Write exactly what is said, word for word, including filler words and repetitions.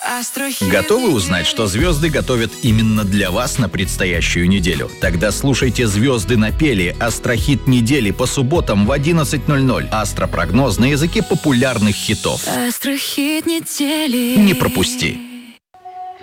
Готовы узнать, что звезды готовят именно для вас на предстоящую неделю? Тогда слушайте «Звезды напели» — астрохит недели по субботам в одиннадцать ноль ноль. Астропрогноз на языке популярных хитов. Астрохит недели. Не пропусти!